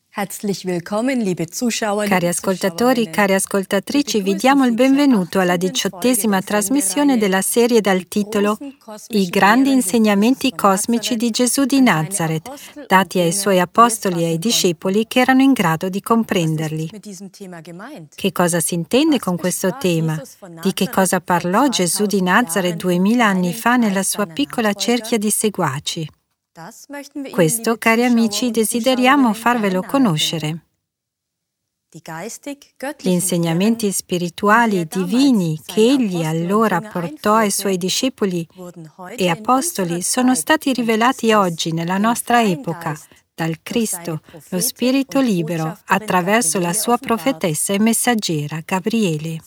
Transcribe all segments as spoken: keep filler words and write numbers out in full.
Herzlich willkommen, liebe Zuschauer. Cari ascoltatori, cari ascoltatrici, vi diamo il benvenuto alla diciottesima trasmissione della serie dal titolo I grandi insegnamenti cosmici di Gesù di Nazareth, dati ai suoi apostoli e ai discepoli che erano in grado di comprenderli. Che cosa si intende con questo tema? Di che cosa parlò Gesù di Nazareth duemila anni fa nella sua piccola cerchia di seguaci? Questo, cari amici, desideriamo farvelo conoscere. Gli insegnamenti spirituali divini che egli allora portò ai suoi discepoli e apostoli sono stati rivelati oggi nella nostra epoca dal Cristo, lo Spirito libero, attraverso la sua profetessa e messaggera, Gabriele.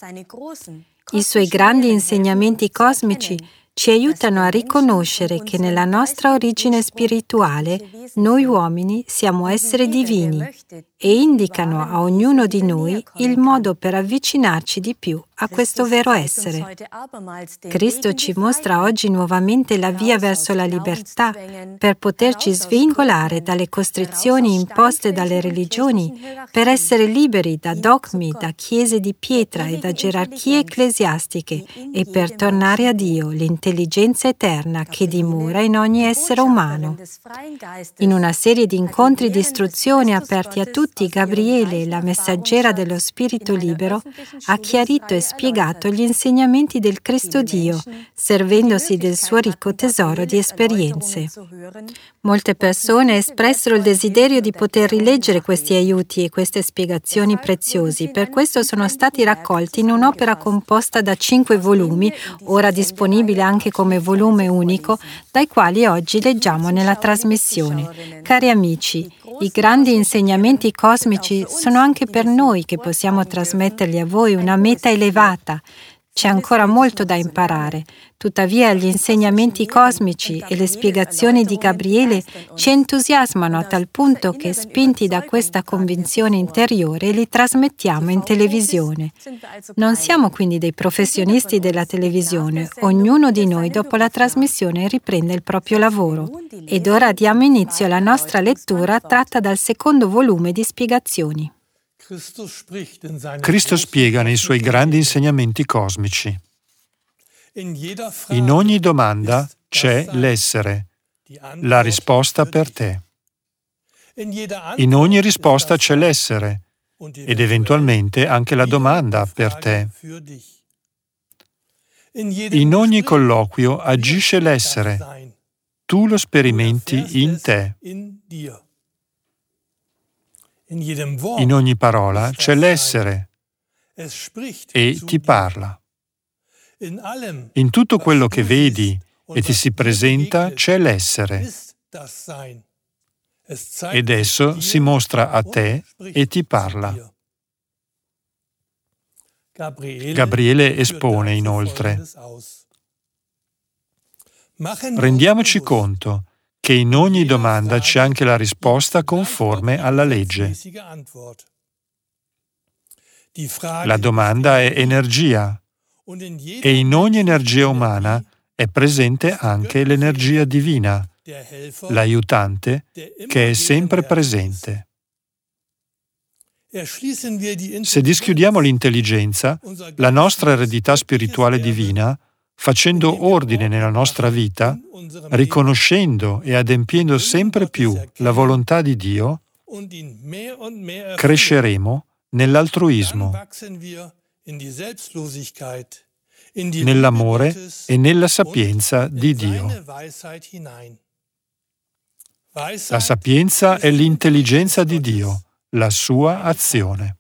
I suoi grandi insegnamenti cosmici ci aiutano a riconoscere che nella nostra origine spirituale noi uomini siamo esseri divini e indicano a ognuno di noi il modo per avvicinarci di più a questo vero essere. Cristo ci mostra oggi nuovamente la via verso la libertà per poterci svingolare dalle costrizioni imposte dalle religioni, per essere liberi da dogmi, da chiese di pietra e da gerarchie ecclesiastiche e per tornare a Dio, l'intelligenza eterna che dimora in ogni essere umano. In una serie di incontri di istruzione aperti a tutti, Gabriele, la messaggera dello Spirito libero, ha chiarito e spiegato gli insegnamenti del Cristo Dio, servendosi del suo ricco tesoro di esperienze. Molte persone espressero il desiderio di poter rileggere questi aiuti e queste spiegazioni preziosi. Per questo sono stati raccolti in un'opera composta da cinque volumi, ora disponibile anche come volume unico, dai quali oggi leggiamo nella trasmissione. Cari amici, i grandi insegnamenti cosmici sono anche per noi che possiamo trasmetterli a voi una meta elevata. C'è ancora molto da imparare, tuttavia gli insegnamenti cosmici e le spiegazioni di Gabriele ci entusiasmano a tal punto che, spinti da questa convinzione interiore, li trasmettiamo in televisione. Non siamo quindi dei professionisti della televisione, ognuno di noi dopo la trasmissione riprende il proprio lavoro. Ed ora diamo inizio alla nostra lettura tratta dal secondo volume di spiegazioni. Cristo spiega nei suoi grandi insegnamenti cosmici. In ogni domanda c'è l'essere, la risposta per te. In ogni risposta c'è l'essere ed eventualmente anche la domanda per te. In ogni colloquio agisce l'essere, tu lo sperimenti in te. In ogni parola c'è l'essere e ti parla. In tutto quello che vedi e ti si presenta c'è l'essere ed esso si mostra a te e ti parla. Gabriele espone inoltre: rendiamoci conto che in ogni domanda c'è anche la risposta conforme alla legge. La domanda è energia e in ogni energia umana è presente anche l'energia divina, l'aiutante che è sempre presente. Se dischiudiamo l'intelligenza, la nostra eredità spirituale divina, facendo ordine nella nostra vita, riconoscendo e adempiendo sempre più la volontà di Dio, cresceremo nell'altruismo, nell'amore e nella sapienza di Dio. La sapienza è l'intelligenza di Dio, la sua azione.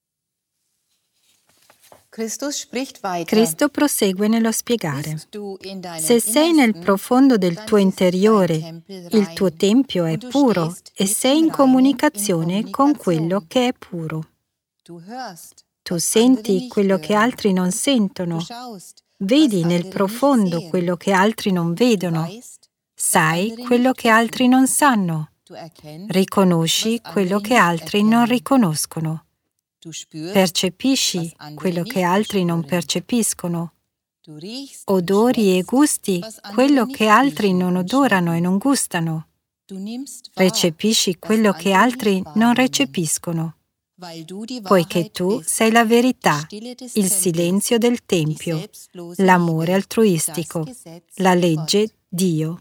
Cristo prosegue nello spiegare: se sei nel profondo del tuo interiore, il tuo tempio è puro e sei in comunicazione con quello che è puro. Tu senti quello che altri non sentono, vedi nel profondo quello che altri non vedono, sai quello che altri non sanno, riconosci quello che altri non riconoscono. Percepisci quello che altri non percepiscono, odori e gusti quello che altri non odorano e non gustano, Recepisci quello che altri non recepiscono, poiché tu sei la verità, il silenzio del Tempio, l'amore altruistico, la legge Dio.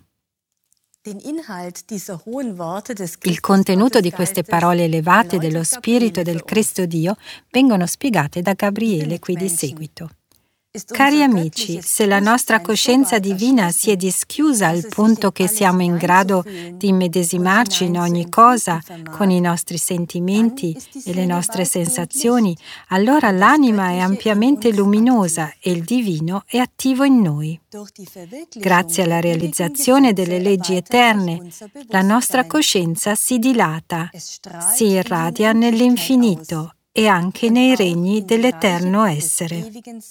Il contenuto di queste parole elevate dello Spirito e del Cristo Dio vengono spiegate da Gabriele qui di seguito. Cari amici, se la nostra coscienza divina si è dischiusa al punto che siamo in grado di immedesimarci in ogni cosa con i nostri sentimenti e le nostre sensazioni, allora l'anima è ampiamente luminosa e il divino è attivo in noi. Grazie alla realizzazione delle leggi eterne, la nostra coscienza si dilata, si irradia nell'infinito e anche nei regni dell'eterno essere.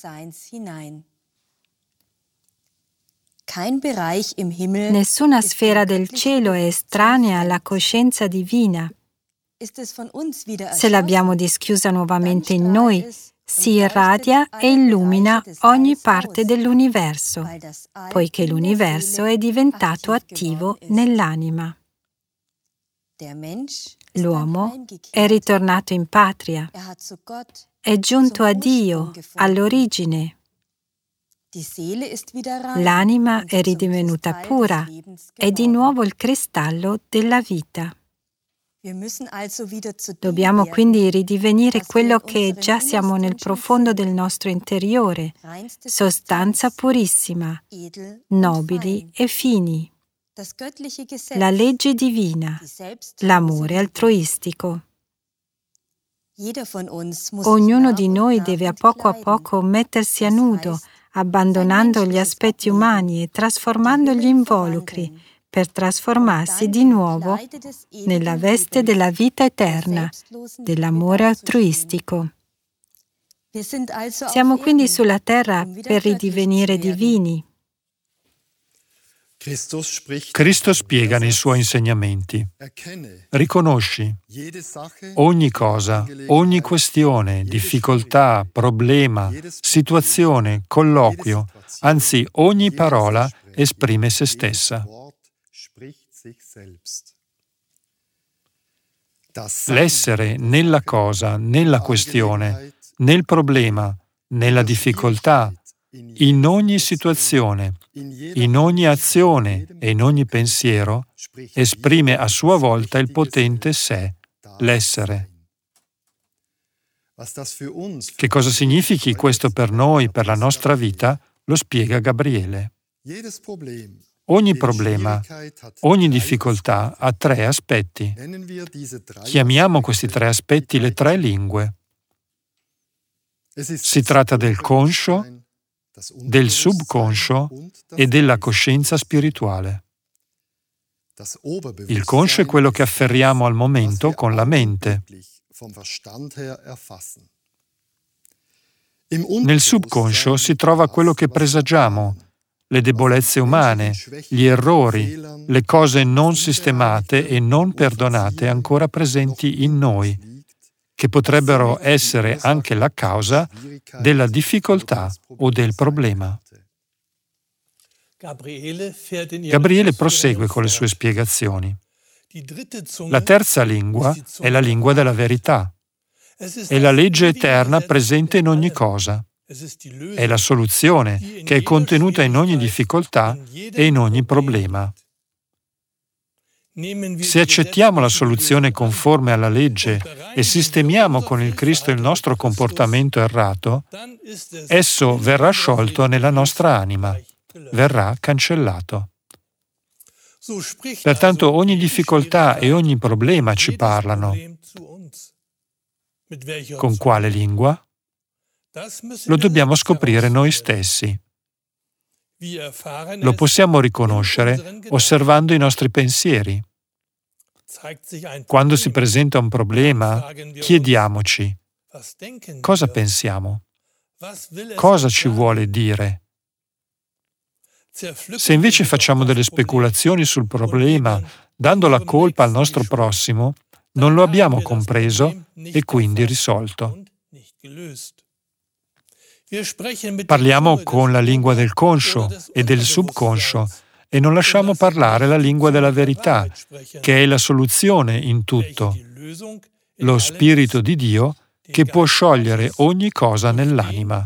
Nessuna sfera del cielo è estranea alla coscienza divina. Se l'abbiamo dischiusa nuovamente in noi, si irradia e illumina ogni parte dell'universo, poiché l'universo è diventato attivo nell'anima. L'uomo è ritornato in patria, è giunto a Dio, all'origine. L'anima è ridivenuta pura, è di nuovo il cristallo della vita. Dobbiamo quindi ridivenire quello che già siamo nel profondo del nostro interiore, sostanza purissima, nobili e fini. La legge divina, l'amore altruistico. Ognuno di noi deve a poco a poco mettersi a nudo, abbandonando gli aspetti umani e trasformando gli involucri, per trasformarsi di nuovo nella veste della vita eterna, dell'amore altruistico. Siamo quindi sulla terra per ridivenire divini. Cristo spiega nei suoi insegnamenti: riconosci ogni cosa, ogni questione, difficoltà, problema, situazione, colloquio, anzi ogni parola esprime se stessa. L'essere nella cosa, nella questione, nel problema, nella difficoltà, in ogni situazione, in ogni azione e in ogni pensiero, esprime a sua volta il potente sé, l'essere. Che cosa significhi questo per noi, per la nostra vita, lo spiega Gabriele. Ogni problema, ogni difficoltà ha tre aspetti. Chiamiamo questi tre aspetti le tre lingue. Si tratta del conscio, del subconscio e della coscienza spirituale. Il conscio è quello che afferriamo al momento con la mente. Nel subconscio si trova quello che presagiamo, le debolezze umane, gli errori, le cose non sistemate e non perdonate ancora presenti in noi, che potrebbero essere anche la causa della difficoltà o del problema. Gabriele prosegue con le sue spiegazioni. La terza lingua è la lingua della verità. È la legge eterna presente in ogni cosa. È la soluzione che è contenuta in ogni difficoltà e in ogni problema. Se accettiamo la soluzione conforme alla legge e sistemiamo con il Cristo il nostro comportamento errato, esso verrà sciolto nella nostra anima, verrà cancellato. Pertanto ogni difficoltà e ogni problema ci parlano. Con quale lingua? Lo dobbiamo scoprire noi stessi. Lo possiamo riconoscere osservando i nostri pensieri. Quando si presenta un problema, chiediamoci: cosa pensiamo? Cosa ci vuole dire? Se invece facciamo delle speculazioni sul problema, dando la colpa al nostro prossimo, non lo abbiamo compreso e quindi risolto. Parliamo con la lingua del conscio e del subconscio e non lasciamo parlare la lingua della verità, che è la soluzione in tutto, lo Spirito di Dio che può sciogliere ogni cosa nell'anima.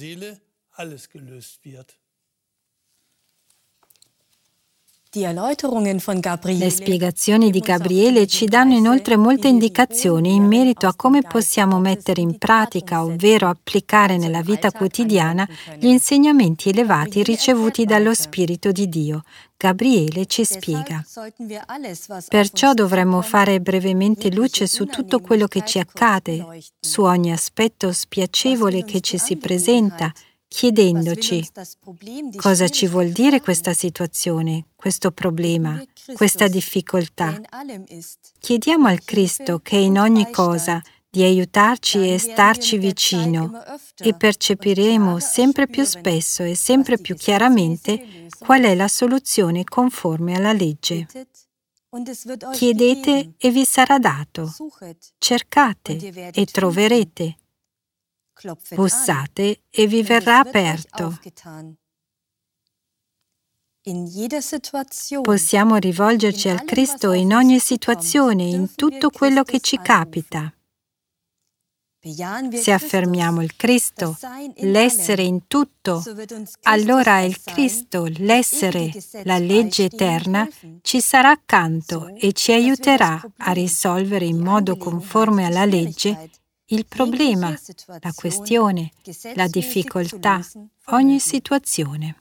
Le spiegazioni di Gabriele ci danno inoltre molte indicazioni in merito a come possiamo mettere in pratica, ovvero applicare nella vita quotidiana, gli insegnamenti elevati ricevuti dallo Spirito di Dio. Gabriele ci spiega. Perciò dovremmo fare brevemente luce su tutto quello che ci accade, su ogni aspetto spiacevole che ci si presenta, chiedendoci cosa ci vuol dire questa situazione, questo problema, questa difficoltà. Chiediamo al Cristo che è in ogni cosa di aiutarci e starci vicino e percepiremo sempre più spesso e sempre più chiaramente qual è la soluzione conforme alla legge. Chiedete e vi sarà dato, cercate e troverete. Bussate e vi verrà aperto. Possiamo rivolgerci al Cristo in ogni situazione, in tutto quello che ci capita. Se affermiamo il Cristo, l'essere in tutto, allora il Cristo, l'essere, la legge eterna, ci sarà accanto e ci aiuterà a risolvere in modo conforme alla legge il problema, la questione, la difficoltà, ogni situazione.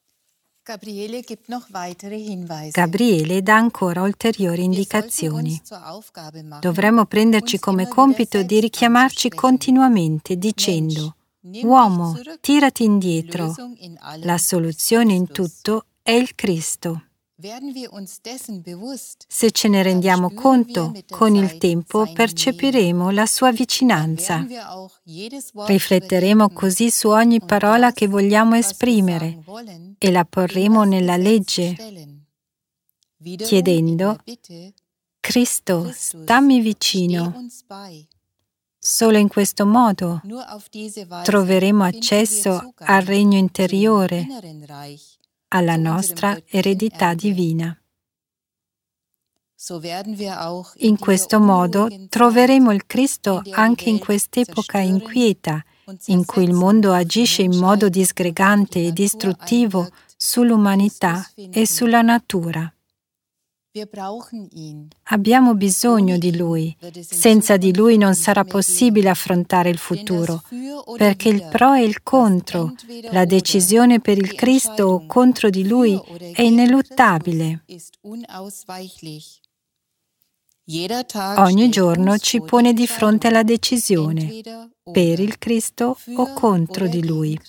Gabriele dà ancora ulteriori indicazioni. Dovremmo prenderci come compito di richiamarci continuamente dicendo: «Uomo, tirati indietro. La soluzione in tutto è il Cristo». Se ce ne rendiamo conto, con il tempo percepiremo la sua vicinanza. Rifletteremo così su ogni parola che vogliamo esprimere e la porremo nella legge, chiedendo: «Cristo, stammi vicino». Solo in questo modo troveremo accesso al regno interiore, alla nostra eredità divina. In questo modo troveremo il Cristo anche in quest'epoca inquieta, in cui il mondo agisce in modo disgregante e distruttivo sull'umanità e sulla natura. Abbiamo bisogno di Lui. Senza di Lui non sarà possibile affrontare il futuro, perché il pro e il contro, la decisione per il Cristo o contro di Lui è ineluttabile. Ogni giorno ci pone di fronte alla decisione, per il Cristo o contro di Lui.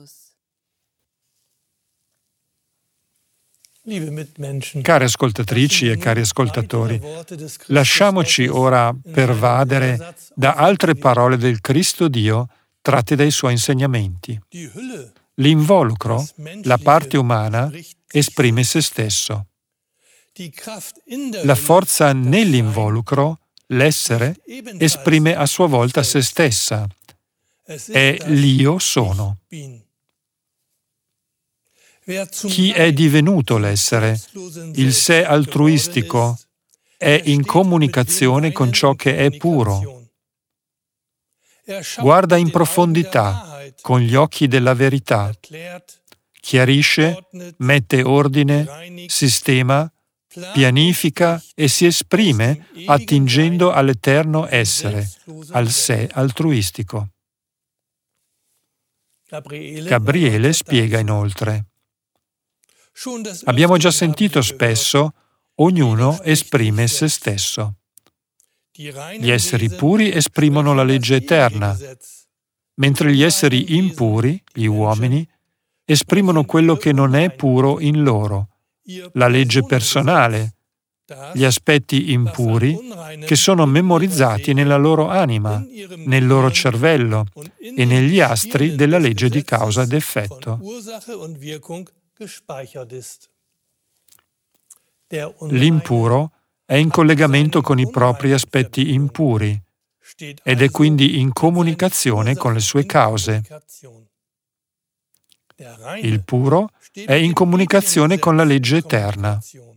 Care ascoltatrici e cari ascoltatori, lasciamoci ora pervadere da altre parole del Cristo Dio tratte dai suoi insegnamenti. L'involucro, la parte umana, esprime se stesso. La forza nell'involucro, l'essere, esprime a sua volta se stessa. È l'Io sono. Chi è divenuto l'essere, il sé altruistico, è in comunicazione con ciò che è puro. Guarda in profondità con gli occhi della verità, chiarisce, mette ordine, sistema, pianifica e si esprime attingendo all'eterno essere, al sé altruistico. Gabriele spiega inoltre: abbiamo già sentito spesso, ognuno esprime se stesso. Gli esseri puri esprimono la legge eterna, mentre gli esseri impuri, gli uomini, esprimono quello che non è puro in loro, la legge personale, gli aspetti impuri che sono memorizzati nella loro anima, nel loro cervello e negli astri della legge di causa ed effetto. L'impuro è in collegamento con i propri aspetti impuri ed è quindi in comunicazione con le sue cause. Il puro è in comunicazione con la legge eterna.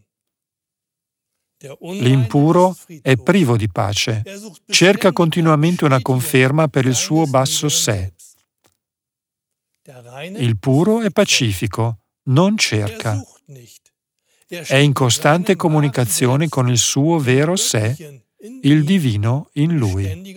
L'impuro è privo di pace, cerca continuamente una conferma per il suo basso sé. Il puro è pacifico, non cerca. È in costante comunicazione con il suo vero sé, il divino in lui.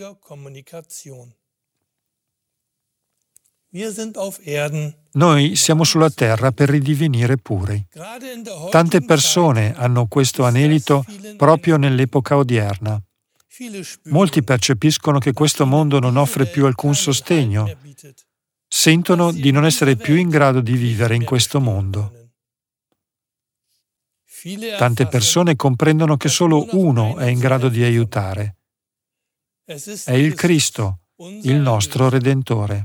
Noi siamo sulla terra per ridivenire puri. Tante persone hanno questo anelito proprio nell'epoca odierna. Molti percepiscono che questo mondo non offre più alcun sostegno. Sentono di non essere più in grado di vivere in questo mondo. Tante persone comprendono che solo uno è in grado di aiutare. È il Cristo, il nostro Redentore.